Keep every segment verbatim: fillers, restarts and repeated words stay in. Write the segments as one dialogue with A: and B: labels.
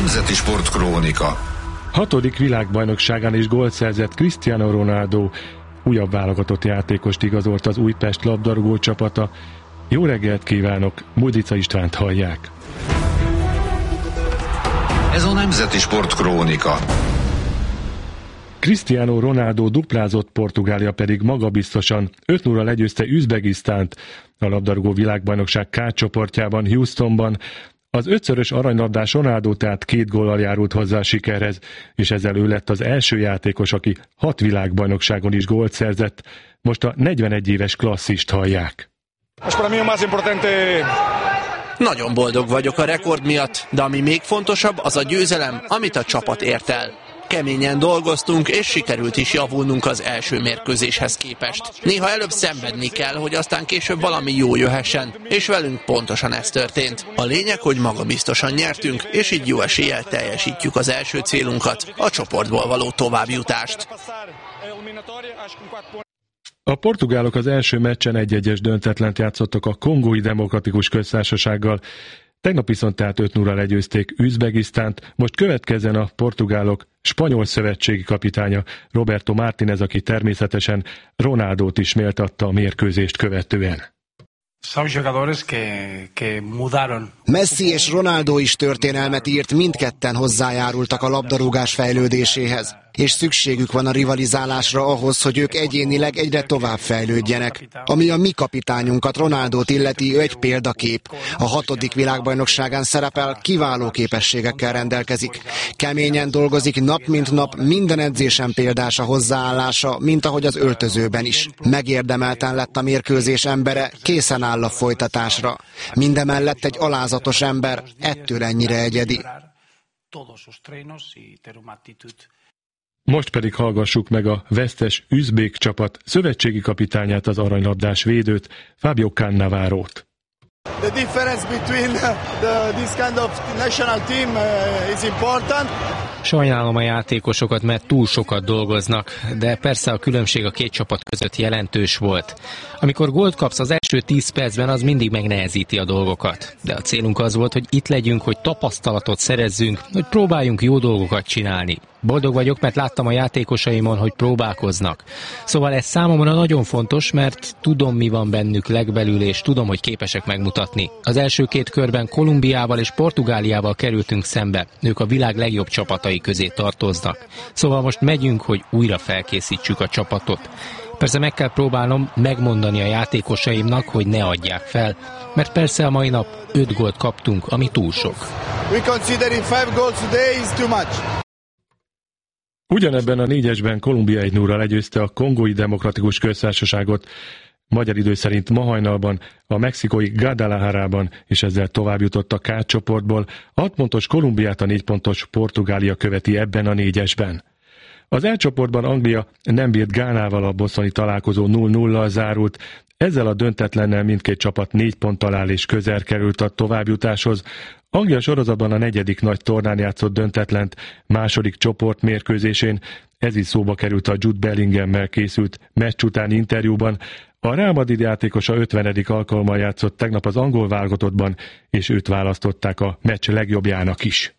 A: Nemzeti Sportkrónika.
B: Hatodik világbajnokságán is gólt szerzett Cristiano Ronaldo. Újabb válogatott játékost igazolt az Újpest labdarúgó csapata. Jó reggelt kívánok, Mújdica Istvánt hallják.
A: Ez a Nemzeti Sportkrónika.
B: Cristiano Ronaldo duplázott, Portugália pedig magabiztosan öt nulla legyőzte Üzbegisztánt a labdarúgó világbajnokság K csoportjában, Houstonban. Az ötszörös aranylabdás Ronaldo tehát két góllal járult hozzá a sikerhez, és ezzel ő lett az első játékos, aki hat világbajnokságon is gólt szerzett. Most a negyvenegy éves klasszist hallják.
C: Nagyon boldog vagyok a rekord miatt, de ami még fontosabb, az a győzelem, amit a csapat ért el. Keményen dolgoztunk, és sikerült is javulnunk az első mérkőzéshez képest. Néha előbb szenvedni kell, hogy aztán később valami jó jöhessen, és velünk pontosan ez történt. A lényeg, hogy magabiztosan nyertünk, és így jó eséllyel teljesítjük az első célunkat, a csoportból való továbbjutást.
B: A portugálok az első meccsen egy-egyes döntetlent játszottak a Kongói Demokratikus Köztársasággal. Tegnap viszont tehát öt nulla legyőzték Üzbegisztánt, most következzen a portugálok spanyol szövetségi kapitánya Roberto Martínez, aki természetesen Ronaldót is méltatta a mérkőzést követően.
D: Messi és Ronaldo is történelmet írt, mindketten hozzájárultak a labdarúgás fejlődéséhez, és szükségük van a rivalizálásra ahhoz, hogy ők egyénileg egyre tovább fejlődjenek. Ami a mi kapitányunkat, Ronaldót illeti, ő egy példakép. A hatodik világbajnokságán szerepel, kiváló képességekkel rendelkezik. Keményen dolgozik nap mint nap, minden edzésen példás a hozzáállása, mint ahogy az öltözőben is. Megérdemelten lett a mérkőzés embere, készen áll a folytatásra. Mindemellett egy alázatos ember, ettől ennyire egyedi.
B: Most pedig hallgassuk meg a vesztes üzbék csapat szövetségi kapitányát, az aranylabdás védőt, Fabio Cannavarot.
E: The difference between the, this kind of national team uh, is important.
F: Sajnálom a játékosokat, mert túl sokat dolgoznak, de persze a különbség a két csapat között jelentős volt. Amikor gólt kapsz az első tíz percben, az mindig megnehezíti a dolgokat. De a célunk az volt, hogy itt legyünk, hogy tapasztalatot szerezzünk, hogy próbáljunk jó dolgokat csinálni. Boldog vagyok, mert láttam a játékosaimon, hogy próbálkoznak. Szóval ez számomra nagyon fontos, mert tudom, mi van bennük legbelül, és tudom, hogy képesek megmutatni. Az első két körben Kolumbiával és Portugáliával kerültünk szembe. Ők a világ legjobb csapatai közé tartoznak. Szóval most megyünk, hogy újra felkészítsük a csapatot. Persze meg kell próbálnom megmondani a játékosaimnak, hogy ne adják fel, mert persze a mai nap öt gólt kaptunk, ami túl sok.
E: We considering five goals today is too much.
B: Ugyanebben a négyesben Kolumbia egy nulla legyőzte a Kongói Demokratikus Köztársaságot, magyar idő szerint ma hajnalban, a mexikói Guadalajarában, és ezzel tovább jutott a K csoportból. hat pontos Kolumbiát a négy pontos Portugália követi ebben a négyesben. Az E csoportban Anglia nem bírt Gánával, a bosztoni találkozó nulla nullal zárult. Ezzel a döntetlennel mindkét csapat négy ponttal áll és közel került a továbbjutáshoz. Anglia sorozatban a negyedik nagy tornán játszott döntetlent második csoportmérkőzésén. Ez is szóba került a Jude Bellingham-mel készült meccs utáni interjúban. A Real Madrid játékosa ötvenedik alkalommal játszott tegnap az angol válogatottban, és őt választották a meccs legjobbjának is.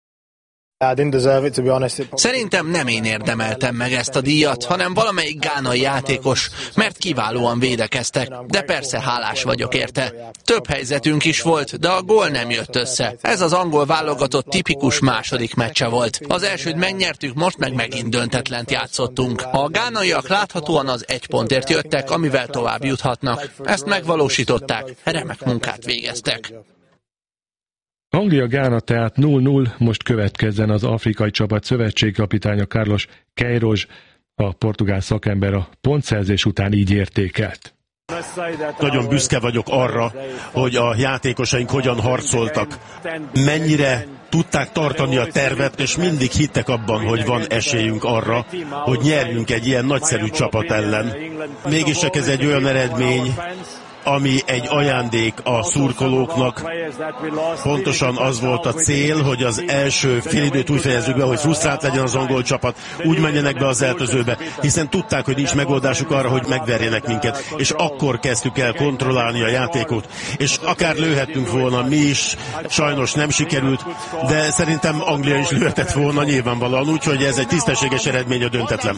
C: Szerintem nem én érdemeltem meg ezt a díjat, hanem valamelyik gánai játékos, mert kiválóan védekeztek, de persze hálás vagyok érte. Több helyzetünk is volt, de a gól nem jött össze. Ez az angol válogatott tipikus második meccse volt. Az elsőt megnyertük, most meg megint döntetlent játszottunk. A gánaiak láthatóan az egy pontért jöttek, amivel tovább juthatnak. Ezt megvalósították, remek munkát végeztek.
B: Anglia-Gána tehát nulla nulla, most következzen az afrikai csapat szövetségkapitánya Carlos Queiroz, a portugál szakember a pontszerzés után így értékelt.
G: Nagyon büszke vagyok arra, hogy a játékosaink hogyan harcoltak, mennyire tudták tartani a tervet, és mindig hittek abban, hogy van esélyünk arra, hogy nyerjünk egy ilyen nagyszerű csapat ellen. Mégis csak ez egy olyan eredmény, ami egy ajándék a szurkolóknak. Pontosan az volt a cél, hogy az első félidőt úgy fejezzük be, hogy frusztrált legyen az angol csapat, úgy menjenek be az öltözőbe, hiszen tudták, hogy nincs megoldásuk arra, hogy megverjenek minket, és akkor kezdtük el kontrollálni a játékot, és akár lőhettünk volna mi is, sajnos nem sikerült, de szerintem Anglia is lőhetett volna nyilvánvalóan, úgyhogy ez egy tisztességes eredmény a döntetlen.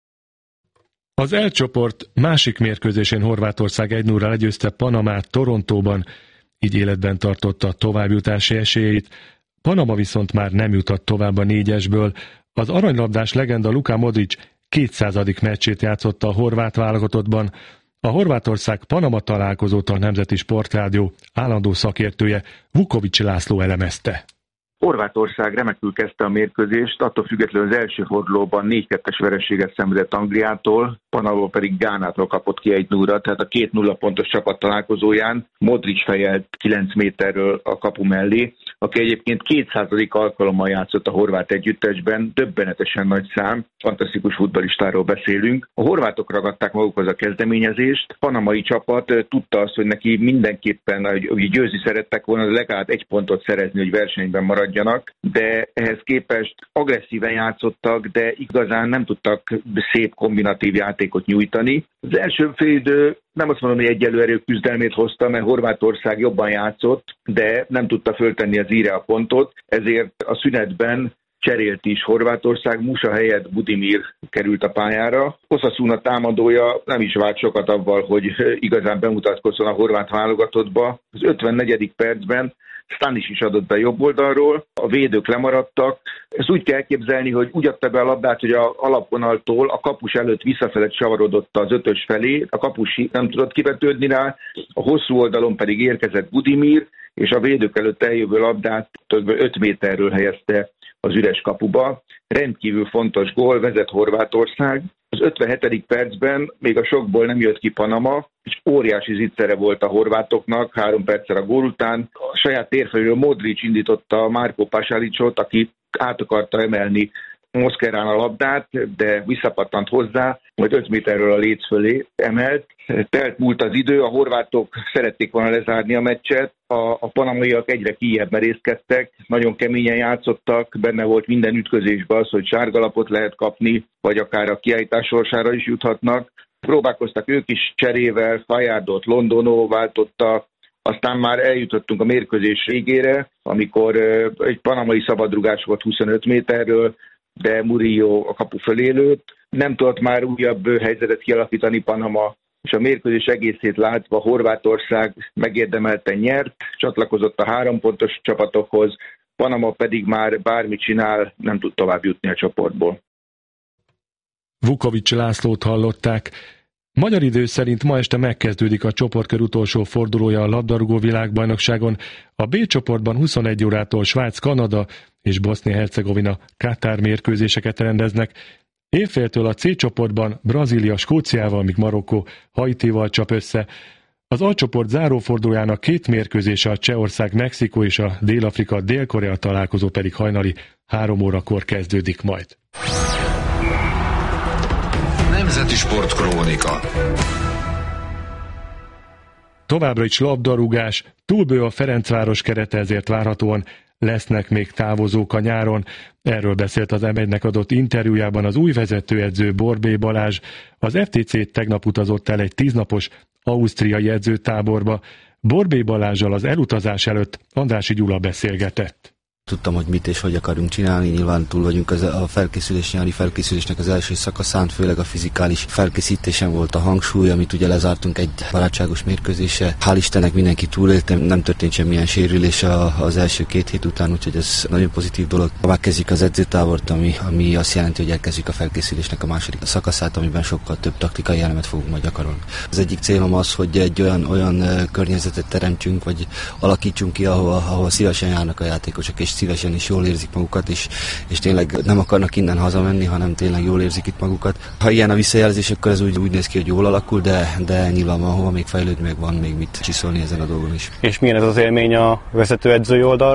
B: Az E csoport másik mérkőzésén Horvátország egy nullra legyőzte Panamát Torontóban, így életben tartotta a továbbjutási esélyeit. Panama viszont már nem jutott tovább a négyesből. Az aranylabdás legenda Luka Modric kétszázadik meccsét játszotta a horvát válogatottban. A Horvátország-Panama találkozót a Nemzeti Sportrádió állandó szakértője Vukovics László elemezte.
H: Horvátország remekül kezdte a mérkőzést, attól függetlenül az első fordulóban négy kettes vereséget szenvedett Angliától, Panama pedig Gánától kapott ki egy nullra, tehát a két nulla pontos csapat találkozóján Modric fejelt kilenc méterről a kapu mellé, aki egyébként kétszázadik alkalommal játszott a horvát együttesben, döbbenetesen nagy szám, fantasztikus futballistáról beszélünk. A horvátok ragadták magukhoz a kezdeményezést, panamai csapat tudta azt, hogy neki mindenképpen, hogy győzni szerettek volna, legalább egy pontot szerezni, hogy versenyben maradjanak, de ehhez képest agresszíven játszottak, de igazán nem tudtak szép kombinatív játékot nyújtani. Az első félidő nem azt mondom, hogy egyenlő erők küzdelmét hozta, mert Horvátország jobban játszott, de nem tudta föltenni az íre a pontot, ezért a szünetben cserélt is Horvátország, Musa helyett Budimir került a pályára. Osasuna támadója nem is vált sokat avval, hogy igazán bemutatkozzon a horvát válogatottba. Az ötvennegyedik percben Stanis is adott be jobb oldalról, a védők lemaradtak. Ezt úgy kell elképzelni, hogy úgy adta be a labdát, hogy a alapvonaltól a kapus előtt visszafelé csavarodott az ötös felé, a kapus nem tudott kivetődni rá, a hosszú oldalon pedig érkezett Budimir, és a védők előtt eljövő labdát kb. öt méterről helyezte az üres kapuba. Rendkívül fontos gól, vezet Horvátország. Az ötvenhetedik percben még a sokból nem jött ki Panama, és óriási zicsere volt a horvátoknak, három perccel a gól után. A saját térfelől Modric indította Marko Pasalicsot, aki át akarta emelni Mosquerán a labdát, de visszapattant hozzá, majd öt méterről a léc fölé emelt. Telt múlt az idő, a horvátok szerették volna lezárni a meccset, a, a panamaiak egyre kijebb merészkedtek, nagyon keményen játszottak, benne volt minden ütközésben az, hogy sárgalapot lehet kapni, vagy akár a kiállítás sorsára is juthatnak. Próbálkoztak ők is cserével, Fajardot Londono váltotta, aztán már eljutottunk a mérkőzés végére, amikor egy panamai szabadrugás volt huszonöt méterről, de Murillo a kapu fölé lőtt. Nem tudott már újabb helyzetet kialakítani Panama, és a mérkőzés egészét látva Horvátország megérdemelten nyert, csatlakozott a három pontos csapatokhoz, Panama pedig már bármit csinál, nem tud tovább jutni a csoportból.
B: Vukovics Lászlót hallották. Magyar idő szerint ma este megkezdődik a csoportkör utolsó fordulója a labdarúgó világbajnokságon. A B csoportban huszonegy órától Svájc, Kanada és Bosznia-Hercegovina Katár mérkőzéseket rendeznek. Évféltől a C csoportban Brazília Skóciával, míg Marokkó Haitival csap össze. Az A csoport zárófordulójának két mérkőzése a Csehország, Mexikó és a Dél-Afrika, Dél-Korea találkozó pedig hajnali három órakor kezdődik majd.
A: Nemzeti Sportkrónika.
B: Továbbra is labdarúgás, túlbő a Ferencváros kerete, ezért várhatóan lesznek még távozók a nyáron. Erről beszélt az em egynek adott interjújában az új vezetőedző Borbély Balázs. Az ef té cé tegnap utazott el egy tíznapos ausztriai edzőtáborba. Borbély Balázsal az elutazás előtt Andrássy Gyula beszélgetett.
I: Tudtam, hogy mit és hogy akarunk csinálni, nyilván túl vagyunk az a felkészülés, nyári felkészülésnek az első szakaszán, főleg a fizikális felkészítésen volt a hangsúly, amit ugye lezártunk egy barátságos mérkőzése. Hál' Istennek mindenki túlélte, nem történt semmilyen sérülés az első két hét után, úgyhogy ez nagyon pozitív dolog. Megkezdjük az edzőtábort, ami, ami azt jelenti, hogy elkezdjük a felkészülésnek a második szakaszát, amiben sokkal több taktikai elemet fogunk majd gyakorolni. Az egyik célom az, hogy egy olyan, olyan környezetet teremtsünk, vagy alakítsunk ki, ahol, ahol szívesen járnak a játékosok, és szívesen is jól érzik magukat, és, és tényleg nem akarnak innen hazamenni, hanem tényleg jól érzik itt magukat. Ha ilyen a visszajelzés, akkor ez úgy, úgy néz ki, hogy jól alakul, de, de nyilván van hova még fejlődni, meg van még mit csiszolni ezen a dolgon is.
J: És milyen ez az élmény a vezetőedzői oldalról?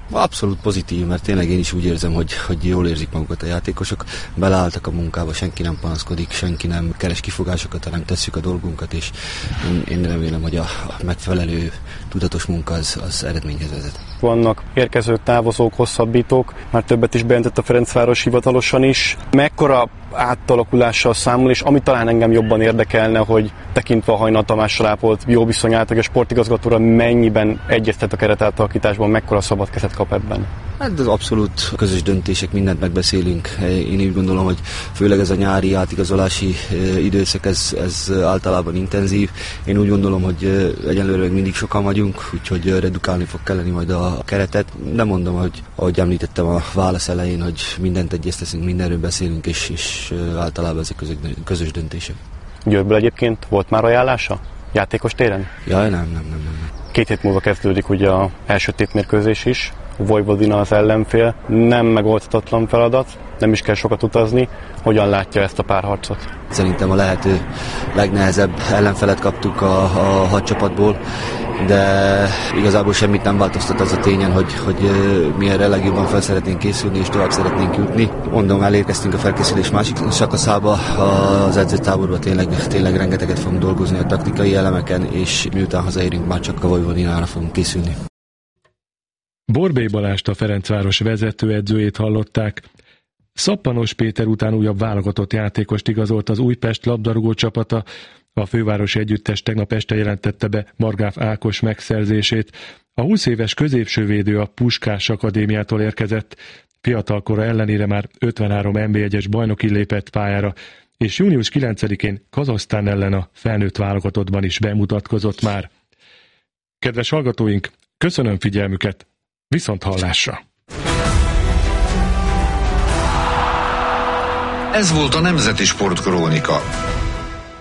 I: Abszolút pozitív, mert tényleg én is úgy érzem, hogy, hogy jól érzik magukat a játékosok, beleálltak a munkába, senki nem panaszkodik, senki nem keres kifogásokat, hanem tesszük a dolgunkat, és én, én remélem, hogy a megfelelő tudatos munka az, az eredményhez vezet.
J: Vannak érkezők, távozók, hosszabbítók, már többet is bejelentett a Ferencváros hivatalosan is. Mekkora átalakulással számol, és ami talán engem jobban érdekelne, hogy tekintve a Hajnal Tamással ápolt jó viszony által, a sportigazgatóra mennyiben egyeztet a keretátalakításban, mekkora szabad kezet kap ebben?
I: Hát az abszolút közös döntések, mindent megbeszélünk. Én úgy gondolom, hogy főleg ez a nyári átigazolási időszak, ez, ez általában intenzív. Én úgy gondolom, hogy egyelőre még mindig sokan vagyunk, úgyhogy redukálni fog kelleni majd a keretet. De mondom, hogy ahogy említettem a válasz elején, hogy mindent egyezteszünk, mindenről beszélünk, és, és általában ezek közös, közös döntések.
J: Győrből egyébként volt már ajánlása? Játékos téren?
I: Jaj, nem, nem, nem, nem.
J: Két hét múlva kezdődik ugye az első tétmérkőzés is. Vojvodina az ellenfél, nem megoldhatatlan feladat, nem is kell sokat utazni. Hogyan látja ezt a párharcot?
I: Szerintem a lehető legnehezebb ellenfelet kaptuk a, a hadcsapatból, de igazából semmit nem változtat az a tényen, hogy, hogy mi erre legjobban fel szeretnénk készülni és tovább szeretnénk jutni. Mondom, elérkeztünk a felkészülés másik szakaszába, az edzőtáborban tényleg, tényleg rengeteget fogunk dolgozni a taktikai elemeken, és miután hazaérünk, már csak a Vojvodinára fogunk készülni.
B: Borbély Balást, a Ferencváros vezetőedzőjét hallották. Szappanos Péter után újabb válogatott játékost igazolt az Újpest labdarúgó csapata. A fővárosi együttes tegnap este jelentette be Margráf Ákos megszerzését. A húsz éves középsővédő a Puskás Akadémiától érkezett. Fiatalkora ellenére már ötvenhárom en bé egyes bajnoki lépett pályára, és június kilencedikén Kazahsztán ellen a felnőtt válogatottban is bemutatkozott már. Kedves hallgatóink, köszönöm figyelmüket! Viszont hallásra!
A: Ez volt a Nemzeti Sportkrónika.